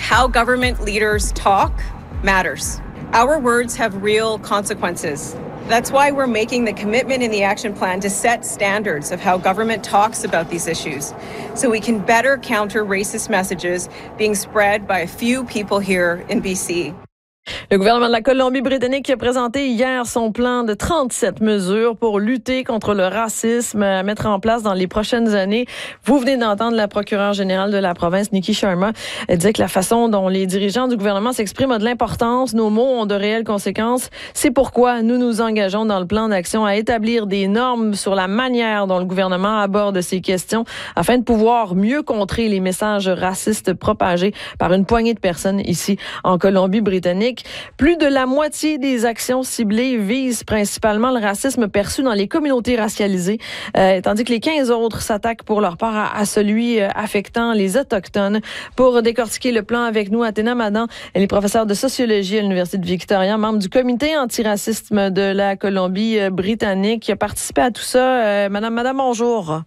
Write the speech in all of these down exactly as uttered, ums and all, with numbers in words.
how government leaders talk matters. Our words have real consequences. That's why we're making the commitment in the action plan to set standards of how government talks about these issues, so we can better counter racist messages being spread by a few people here in B C. Le gouvernement de la Colombie-Britannique a présenté hier son plan de trente-sept mesures pour lutter contre le racisme à mettre en place dans les prochaines années. Vous venez d'entendre la procureure générale de la province, Nikki Sharma. Elle disait que la façon dont les dirigeants du gouvernement s'expriment a de l'importance. Nos mots ont de réelles conséquences. C'est pourquoi nous nous engageons dans le plan d'action à établir des normes sur la manière dont le gouvernement aborde ces questions afin de pouvoir mieux contrer les messages racistes propagés par une poignée de personnes ici en Colombie-Britannique. Plus de la moitié des actions ciblées visent principalement le racisme perçu dans les communautés racialisées, euh, tandis que les quinze autres s'attaquent pour leur part à, à celui euh, affectant les Autochtones. Pour décortiquer le plan avec nous, Athéna Madan, elle est professeure de sociologie à l'Université de Victoria, membre du comité antiracisme de la Colombie-Britannique, qui a participé à tout ça. Euh, Madame Madan, bonjour.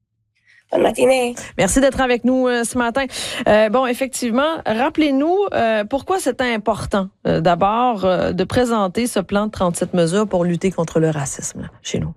Bonne matinée. Merci d'être avec nous euh, ce matin. Euh, bon, effectivement, rappelez-nous euh, pourquoi c'est important euh, d'abord euh, de présenter ce plan de trente-sept mesures pour lutter contre le racisme là, chez nous.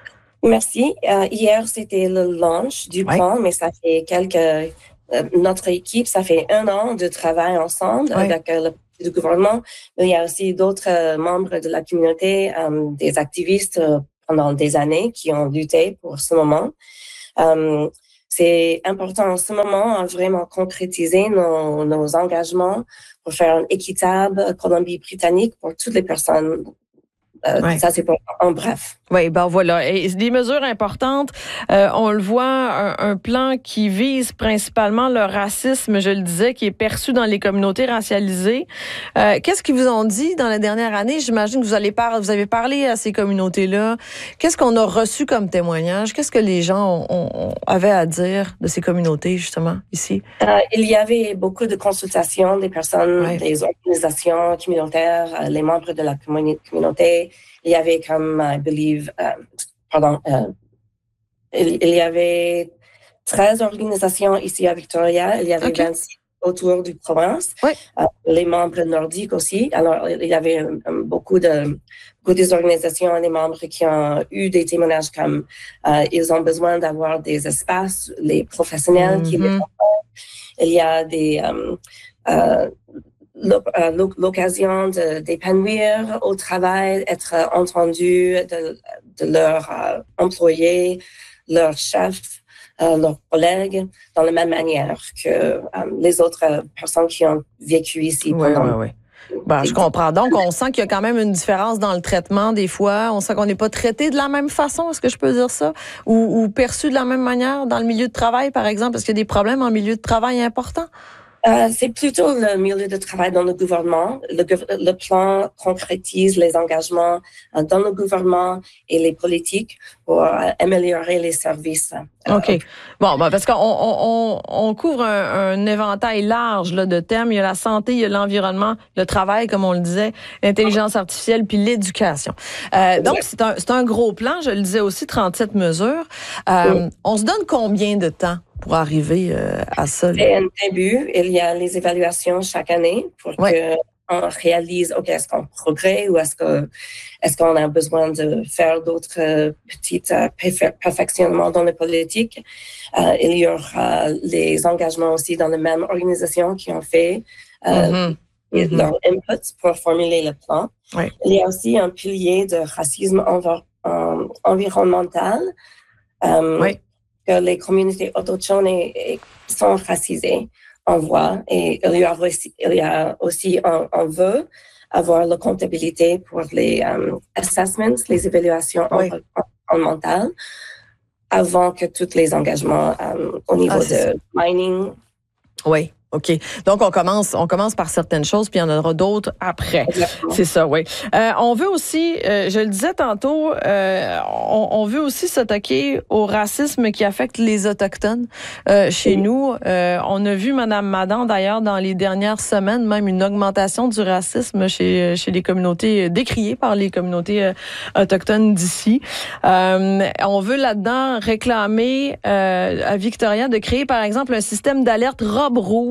Merci. Euh, hier, c'était le launch du ouais. plan, mais ça fait quelques... Euh, notre équipe, ça fait un an de travail ensemble ouais. avec euh, le, le gouvernement. Il y a aussi d'autres euh, membres de la communauté, euh, des activistes euh, pendant des années qui ont lutté pour ce moment. Euh, c'est important en ce moment à vraiment concrétiser nos, nos engagements pour faire une équitable Colombie-Britannique pour toutes les personnes. Euh, ouais. Ça, c'est pour, en bref. Oui, ben voilà. Et des mesures importantes. Euh, on le voit, un, un plan qui vise principalement le racisme, je le disais, qui est perçu dans les communautés racialisées. Euh, qu'est-ce qu'ils vous ont dit dans la dernière année? J'imagine que vous, allez par, vous avez parlé à ces communautés-là. Qu'est-ce qu'on a reçu comme témoignage? Qu'est-ce que les gens ont, ont, avaient à dire de ces communautés, justement, ici? Euh, il y avait beaucoup de consultations des personnes, ouais. des organisations communautaires, les membres de la communauté. Il y avait comme, I believe, euh, pardon, euh, il, il y avait treize organisations ici à Victoria. Il y avait okay. vingt-six autour du province. Oui. Euh, les membres nordiques aussi. Alors, il y avait euh, beaucoup de beaucoup des organisations et des membres qui ont eu des témoignages comme euh, ils ont besoin d'avoir des espaces, les professionnels mm-hmm. qui les font. Il y a des euh, euh, l'occasion de, d'épanouir au travail, être entendu de, de leurs euh, employés, leurs chefs, euh, leurs collègues, dans la même manière que euh, les autres personnes qui ont vécu ici oui, pendant... Oui, oui. Ben, je comprends. Donc, on sent qu'il y a quand même une différence dans le traitement des fois. On sent qu'on n'est pas traité de la même façon, est-ce que je peux dire ça? Ou, ou perçu de la même manière dans le milieu de travail, par exemple? Est-ce qu'il y a des problèmes en milieu de travail importants? Euh, c'est plutôt le milieu de travail dans le gouvernement. Le, le plan concrétise les engagements euh, dans le gouvernement et les politiques pour euh, améliorer les services. Euh, OK. Bon, ben parce qu'on on, on, on couvre un, un éventail large là, de thèmes. Il y a la santé, il y a l'environnement, le travail, comme on le disait, l'intelligence artificielle, puis l'éducation. Euh, donc, c'est un, c'est un gros plan. Je le disais aussi, trente-sept mesures. Euh, oui. On se donne combien de temps pour arriver euh, à ça? C'est un début. Il y a les évaluations chaque année pour ouais. qu'on réalise, OK, est-ce qu'on progresse ou est-ce, que, est-ce qu'on a besoin de faire d'autres euh, petits euh, perfectionnements dans la politique. Euh, il y aura les engagements aussi dans la même organisation qui ont fait euh, mm-hmm. Mm-hmm. leur input pour formuler le plan. Ouais. Il y a aussi un pilier de racisme env- en, environnemental. Euh, ouais. que les communautés autochtones sont racisées, on voit. Et il y a aussi, il y a aussi on, on veut avoir la comptabilité pour les um, assessments, les évaluations oui. environnementales, avant que tous les engagements um, au niveau ah, de ça. mining. Oui. OK. Donc, on commence, on commence par certaines choses, puis il y en aura d'autres après. Exactement. C'est ça, oui. Euh, on veut aussi, euh, je le disais tantôt, euh, on, on veut aussi s'attaquer au racisme qui affecte les Autochtones euh, chez oui. nous. Euh, on a vu, Mme Madan, d'ailleurs, dans les dernières semaines, même une augmentation du racisme chez, chez les communautés, décriées par les communautés euh, autochtones d'ici. Euh, on veut là-dedans réclamer euh, à Victoria de créer, par exemple, un système d'alerte robe rouge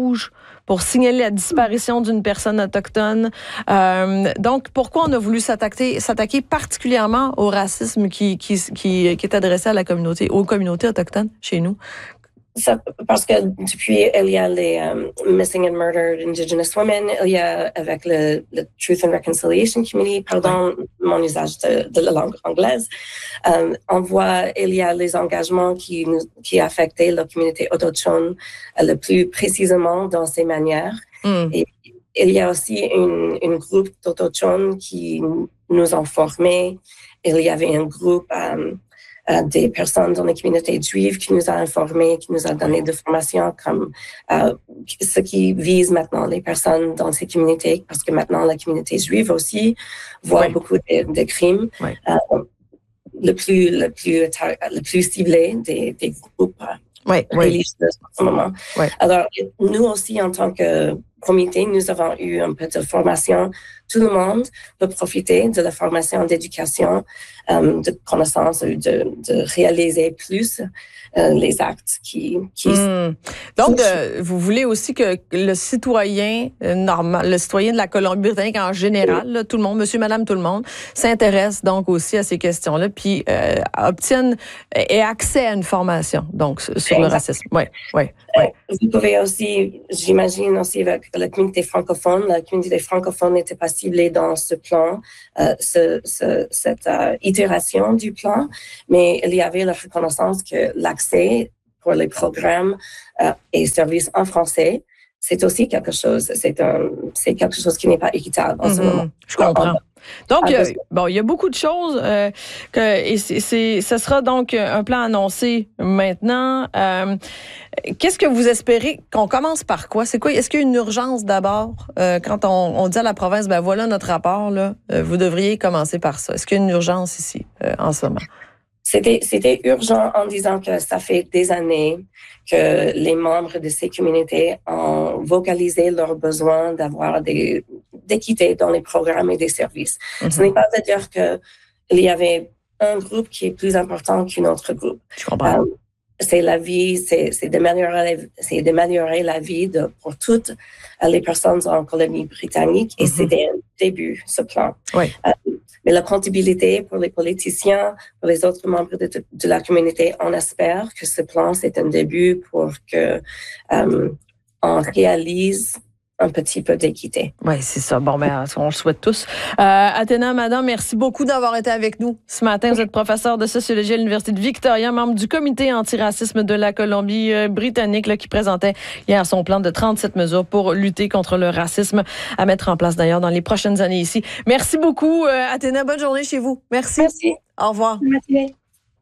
rouge pour signaler la disparition d'une personne autochtone. Euh, donc, pourquoi on a voulu s'attaquer, s'attaquer particulièrement au racisme qui, qui, qui, qui est adressé à la communauté, aux communautés autochtones chez nous? Ça, parce que depuis, il y a les um, Missing and Murdered Indigenous Women, il y a avec le, le Truth and Reconciliation Committee, pardon, oui. mon usage de, de la langue anglaise, um, on voit, il y a les engagements qui, qui affectaient la communauté autochtone uh, le plus précisément dans ces manières. Mm. Et il y a aussi une, une groupe d'autochtones qui nous ont formés. Il y avait un groupe um, Euh, des personnes dans les communautés juives qui nous a informés, qui nous a donné des formations comme euh, ce qui vise maintenant les personnes dans ces communautés, parce que maintenant la communauté juive aussi voit oui. beaucoup de, de crimes. Oui. Euh, le plus le plus le plus ciblé des, des groupes oui. religieux en ce moment. Oui. Alors nous aussi en tant que comité, nous avons eu un peu de formation. Tout le monde peut profiter de la formation d'éducation, euh, de connaissances, de, de réaliser plus euh, les actes qui... qui mmh. Donc, euh, vous voulez aussi que le citoyen euh, normal, le citoyen de la Colombie-Britannique en général, oui. là, tout le monde, monsieur, madame, tout le monde, s'intéresse donc aussi à ces questions-là, puis euh, obtienne et accès à une formation, donc, sur Exactement. le racisme. Oui, oui, oui. Euh, vous pouvez aussi, j'imagine aussi avec la communauté francophone, la communauté francophone n'était pas ciblée dans ce plan, euh, ce, ce, cette euh, itération du plan, mais il y avait la reconnaissance que l'accès pour les programmes euh, et services en français, c'est aussi quelque chose, c'est un, c'est quelque chose qui n'est pas équitable en mm-hmm. ce moment. Je comprends. Donc, il y a, bon, il y a beaucoup de choses euh, que, et c'est, c'est, ce sera donc un plan annoncé maintenant. Euh, qu'est-ce que vous espérez qu'on commence par quoi? C'est quoi? Est-ce qu'il y a une urgence d'abord euh, quand on, on dit à la province, ben voilà notre rapport là, euh, vous devriez commencer par ça. Est-ce qu'il y a une urgence ici euh, en ce moment? C'était, c'était urgent en disant que ça fait des années que les membres de ces communautés ont vocalisé leur besoin d'avoir des, d'équité dans les programmes et des services. Mm-hmm. Ce n'est pas de dire qu'il y avait un groupe qui est plus important qu'un autre groupe. Je comprends. Euh, c'est la vie, c'est, c'est, d'améliorer, c'est d'améliorer la vie de, pour toutes les personnes en Colombie-Britannique et mm-hmm. c'était un début, ce plan. Oui. Euh, mais la comptabilité pour les politiciens, pour les autres membres de, de la communauté, on espère que ce plan, c'est un début pour que euh, on réalise un petit peu d'équité. Oui, c'est ça. Bon, ben, on le souhaite tous. Euh, Athéna, madame, merci beaucoup d'avoir été avec nous ce matin. Vous êtes professeur de sociologie à l'Université de Victoria, membre du comité antiracisme de la Colombie-Britannique, là, qui présentait hier son plan de trente-sept mesures pour lutter contre le racisme à mettre en place d'ailleurs dans les prochaines années ici. Merci beaucoup, euh, Athéna. Bonne journée chez vous. Merci. Merci. Au revoir. Merci.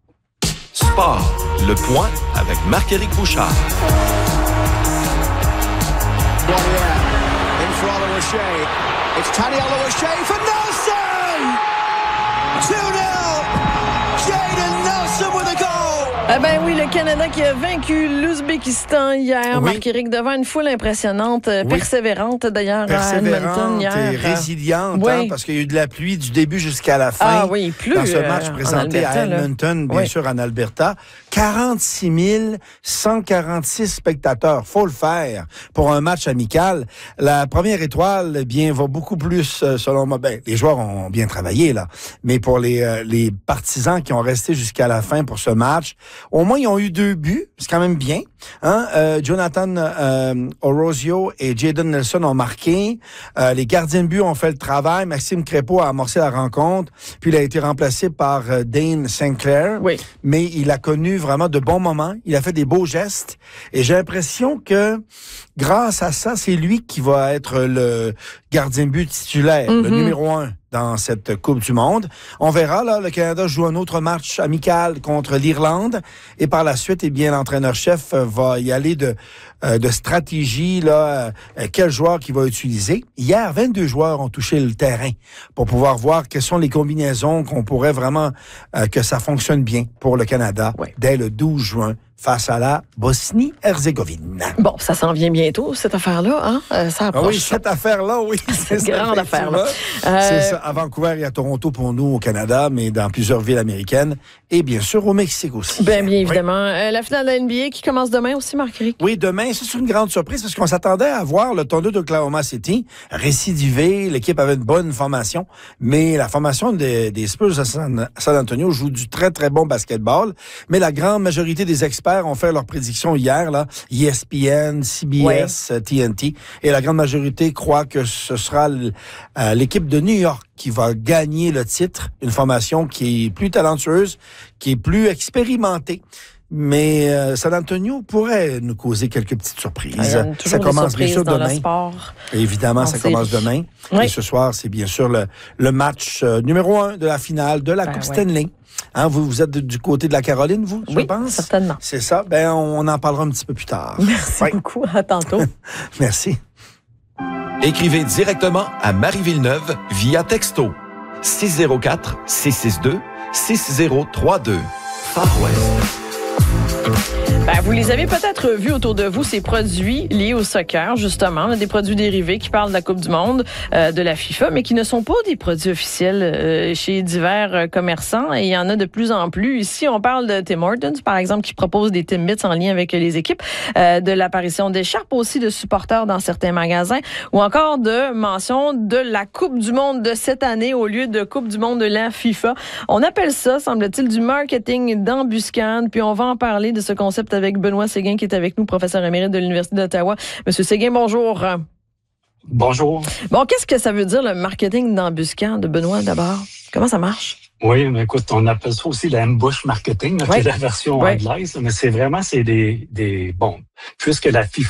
Sport, le point avec Marc-Éric Bouchard. It's Taniela O'Shea for Nelson! two nil! Jaden Nelson with a goal! Eh ben oui, le Canada qui a vaincu l'Ouzbékistan hier, oui. Marc-Éric, devant une foule impressionnante, oui. persévérante d'ailleurs persévérante à Edmonton hier. Et résiliente, oui. hein, parce qu'il y a eu de la pluie du début jusqu'à la fin. Ah oui, plus dans ce match euh, présenté Alberta, à Edmonton, là. bien oui. sûr en Alberta. quarante-six mille cent quarante-six spectateurs, faut le faire pour un match amical. La première étoile, eh bien, va beaucoup plus, selon moi. Ben, les joueurs ont bien travaillé là, mais pour les euh, les partisans qui ont resté jusqu'à la fin pour ce match, au moins ils ont eu deux buts, c'est quand même bien. Hein? Euh, Jonathan euh, Orozio et Jaden Nelson ont marqué. Euh, les gardiens de but ont fait le travail. Maxime Crépeau a amorcé la rencontre, puis il a été remplacé par euh, Dane Sinclair. Oui. Mais il a connu vraiment de bons moments. Il a fait des beaux gestes. Et j'ai l'impression que grâce à ça, c'est lui qui va être le gardien de but titulaire, mm-hmm. le numéro un dans cette Coupe du Monde. On verra, là, le Canada joue un autre match amical contre l'Irlande. Et par la suite, eh bien, l'entraîneur-chef va y aller de, euh, de stratégie, là, euh, quel joueur qu'il va utiliser. Hier, vingt-deux joueurs ont touché le terrain pour pouvoir voir quelles sont les combinaisons qu'on pourrait vraiment, euh, que ça fonctionne bien pour le Canada ouais. dès le douze juin. Face à la Bosnie-Herzégovine. Bon, ça s'en vient bientôt, cette affaire-là, hein? Euh, ça approche. Ah oui, cette affaire-là, oui. C'est une grande affaire, là. Euh... C'est ça, à Vancouver et à Toronto pour nous, au Canada, mais dans plusieurs villes américaines et bien sûr au Mexique aussi. Bien, bien évidemment. Oui. Euh, la finale de la N B A qui commence demain aussi, Marc-Éric? Oui, demain. demain, ça, c'est une grande surprise parce qu'on s'attendait à voir le Thunder d'Oklahoma City récidiver. L'équipe avait une bonne formation, mais la formation des, des Spurs de San, San Antonio joue du très, très bon basketball. Mais la grande majorité des experts ont fait leurs prédictions hier, là. E S P N, C B S, ouais. T N T. Et la grande majorité croit que ce sera euh, l'équipe de New York qui va gagner le titre. Une formation qui est plus talentueuse, qui est plus expérimentée. Mais euh, San Antonio pourrait nous causer quelques petites surprises. Ça commence bien sûr demain. Évidemment, On ça commence dit. demain. Oui. Et ce soir, c'est bien sûr le, le match euh, numéro un de la finale de la ben, Coupe ouais. Stanley. Hein, vous, vous êtes de, du côté de la Caroline, vous, je oui, pense? Certainement. C'est ça. Ben, on en parlera un petit peu plus tard. Merci ouais. beaucoup. À tantôt. Merci. Écrivez directement à Marie Villeneuve via texto six zéro quatre, six six deux, six zéro trois deux. Far West. Ben, vous les avez peut-être vus autour de vous, ces produits liés au soccer, justement, des produits dérivés qui parlent de la Coupe du Monde, euh, de la FIFA, mais qui ne sont pas des produits officiels euh, chez divers euh, commerçants. Et il y en a de plus en plus. Ici, on parle de Tim Hortons, par exemple, qui propose des Timbits en lien avec les équipes, euh, de l'apparition d'écharpes aussi de supporters dans certains magasins, ou encore de mention de la Coupe du Monde de cette année au lieu de Coupe du Monde de la FIFA. On appelle ça, semble-t-il, du marketing d'embuscade. Puis on va en parler de ce concept avec Benoît Séguin qui est avec nous, professeur émérite de l'Université d'Ottawa. Monsieur Séguin, bonjour. Bonjour. Bon, qu'est-ce que ça veut dire le marketing d'embuscade, Benoît, d'abord? Comment ça marche? Oui, mais écoute, on appelle ça aussi la ambush marketing, là, oui. qui est la version oui. anglaise, mais c'est vraiment, c'est des, des, bon, puisque la FIFA